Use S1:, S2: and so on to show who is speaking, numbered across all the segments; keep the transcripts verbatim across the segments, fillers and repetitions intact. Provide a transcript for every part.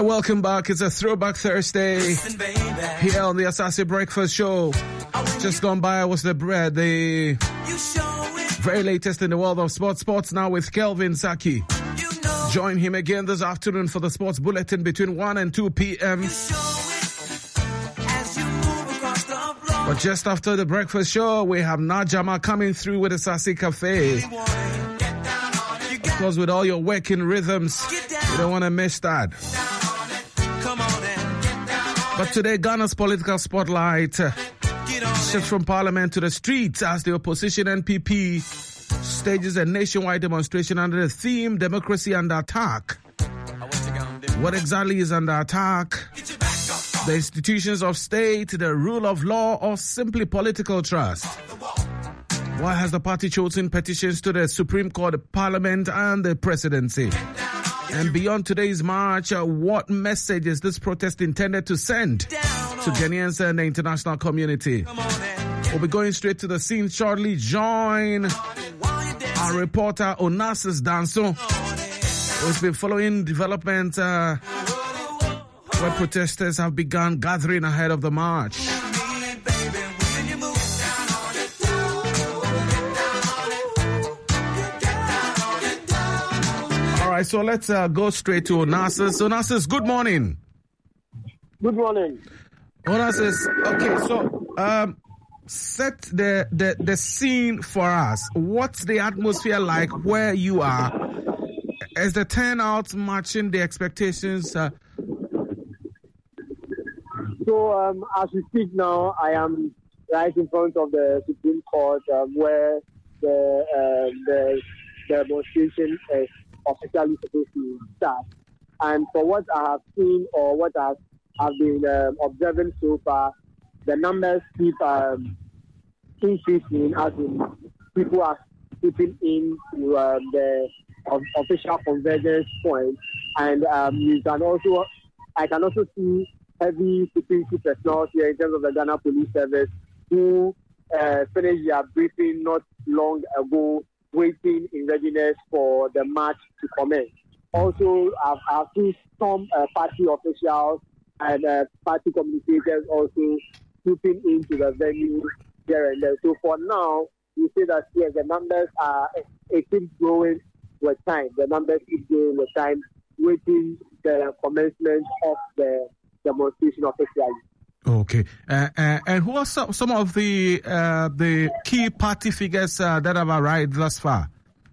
S1: welcome back. It's a Throwback Thursday here on the Asase Breakfast Show. Just gone by was the bread, the very latest in the world of sports. Sports now with Kelvin Saki. Join him again this afternoon for the Sports Bulletin between one and two p.m. But just after the breakfast show, we have Najama coming through with the Sassy Cafe. Of course, with all your working rhythms, you don't want to miss that. But today, Ghana's political spotlight uh, shifts from Parliament to the streets as the opposition N P P stages a nationwide demonstration under the theme Democracy Under Attack. What exactly is under attack? The institutions of state, the rule of law, or simply political trust? Why has the party chosen petitions to the Supreme Court, the Parliament, and the Presidency? And beyond today's march, uh, what message is this protest intended to send to Ghanaians and the international community? We'll be going straight to the scene shortly. Join our reporter Onassis Danso, who's been following development uh, where protesters have begun gathering ahead of the march. All right, so let's uh, go straight to Onassis. Onassis, good morning.
S2: Good morning.
S1: Onassis, okay, so um, set the, the, the scene for us. What's the atmosphere like where you are? Is the turnout matching the expectations? Uh,
S2: So um, as we speak now, I am right in front of the Supreme Court um, where the, uh, the the demonstration is officially supposed to start. And for what I have seen or what I have been um, observing so far, the numbers keep um, increasing as in people are keeping in to um, the of, official convergence point. And um, you can also, I can also see heavy security personnel here in terms of the Ghana Police Service who uh, finished their briefing not long ago, waiting in readiness for the march to commence. Also, I've, I've seen some uh, party officials and uh, party communicators also trooping into the venue here and there. So for now, we say that yes, the numbers are, it keeps growing with time. The numbers keep growing with time, waiting the commencement of the demonstration officially.
S1: Okay, uh, uh, and who are some, some of the uh, the key party figures uh, that have arrived thus far?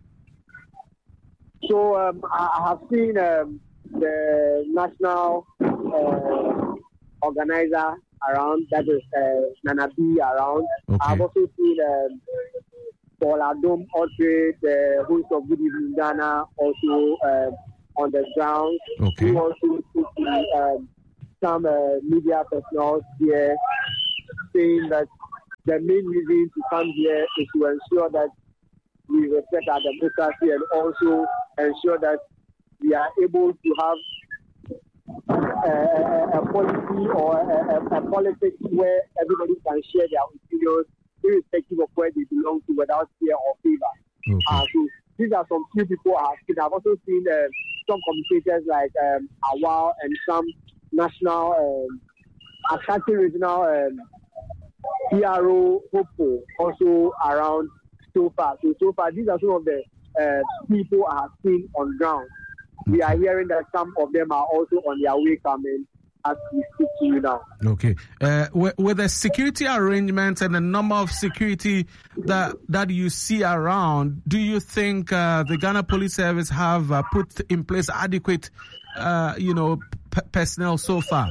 S2: So um, I, I have seen um, the national uh, organizer around, that is uh, Nana B around.
S1: Okay.
S2: I've also seen um, Paul Adom Otre, the host of Good Evening Ghana, also uh, on the ground.
S1: Okay.
S2: We also see um, some uh, media personnel here saying that the main reason to come here is to ensure that we respect our democracy and also ensure that we are able to have a, a, a policy or a, a, a politics where everybody can share their opinions irrespective of where they belong to without fear or favor.
S1: Okay.
S2: Uh, so these are some few people I have seen. I've also seen uh, some commentators like um, Awal and some national, um, Ashanti regional um, P R O Hopo also around so far. So, so far, these are some of the uh, people I have seen on ground. We are hearing that some of them are also on their way coming as we speak to you now.
S1: Okay. Uh, with, with the security arrangements and the number of security that that you see around, do you think uh, the Ghana Police Service have uh, put in place adequate, uh, you know, p- personnel so far?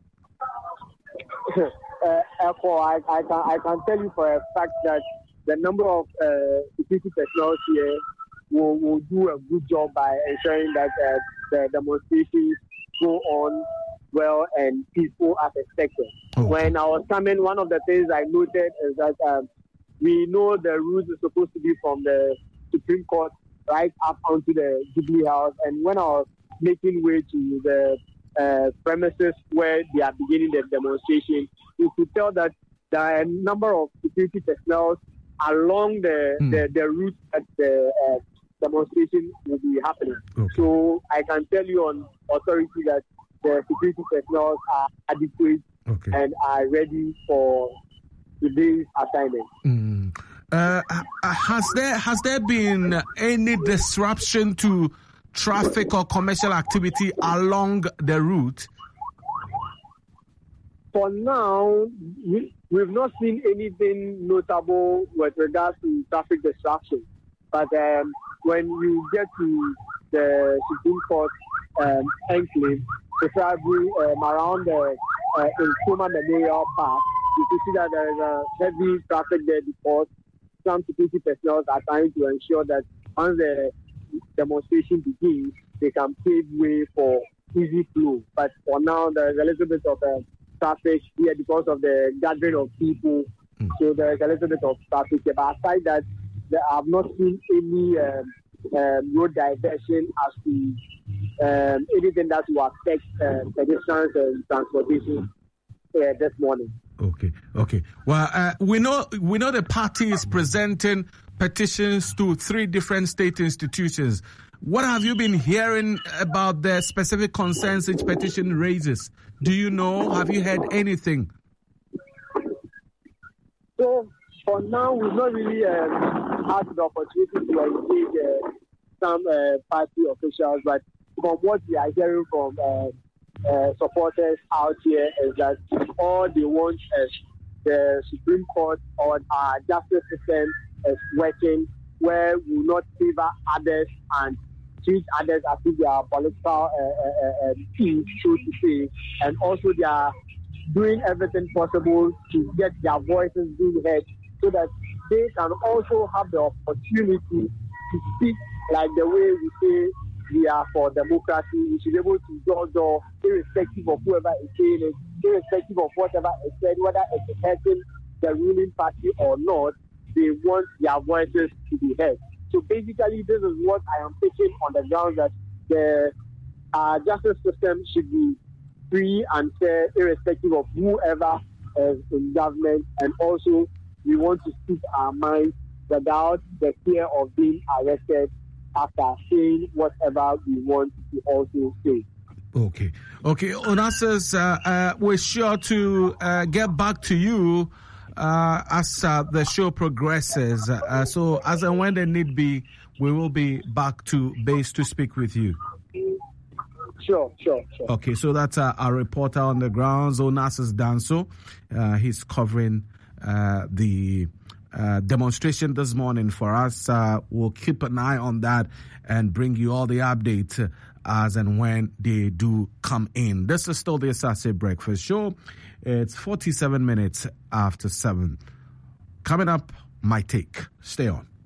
S2: uh, Echo, I, I can I can tell you for a fact that the number of uh, security personnel here will, will do a good job by ensuring that uh, the demonstrations go on well and peaceful as expected.
S1: Oh.
S2: When I was coming, one of the things I noted is that um, we know the route is supposed to be from the Supreme Court right up onto the Jubilee House, and when I was making way to the uh, premises where they are beginning the demonstration, you could tell that there are a number of security personnel along the, mm. the, the route that the uh, demonstration will be happening.
S1: Okay.
S2: So I can tell you on authority that the security personnel are adequate okay. and are ready for today's assignment.
S1: Mm. Uh, has there has there been any disruption to traffic or commercial activity along the route?
S2: For now, we, we've not seen anything notable with regards to traffic disruption. But um, when you get to the Supreme Court um, enclave, preferably um, around the uh, in Nkrumah Memorial Park, you can see that there is a heavy traffic there because some security personnel are trying to ensure that once the demonstration begins, they can pave way for easy flow. But for now, there's a little bit of uh, traffic here because of the gathering of people. Mm. So there's a little bit of traffic here. But aside that, I have not seen any um, um, road diversion as to um, anything that will affect uh, pedestrians and transportation uh, this morning.
S1: Okay, okay. Well, uh, we know we know the party is presenting petitions to three different state institutions. What have you been hearing about the specific concerns each petition raises? Do you know? Have you heard anything?
S2: So, for now, we've not really um, had the opportunity to engage uh, some uh, party officials, but from what we are hearing from uh, uh, supporters out here is that all they want is the Supreme Court or our justice system is working where we will not favor others and treat others as if they are political uh, uh, uh, teams, so to say, and also they are doing everything possible to get their voices being heard so that they can also have the opportunity to speak like the way we say we are for democracy. We should be able to door door, irrespective of whoever is saying it, irrespective of whatever is said, whether it's hurting the ruling party or not, they want their voices to be heard. So basically, this is what I am taking on the ground, that the uh, justice system should be free and fair, irrespective of whoever is in government. And also, we want to speak our minds without the fear of being arrested after saying whatever we want to also say.
S1: Okay. Okay. Onassis, uh, uh, we're sure to uh, get back to you uh, as uh, the show progresses. Uh, so as and when there need be, we will be back to base to speak with you.
S2: Sure, sure, sure.
S1: Okay, so that's uh, our reporter on the ground, Onassis Danso. Uh, he's covering uh, the uh, demonstration this morning for us. Uh, we'll keep an eye on that and bring you all the updates as and when they do come in. This is still the Asase Breakfast Show. It's forty-seven minutes after seven. Coming up, my take. Stay on.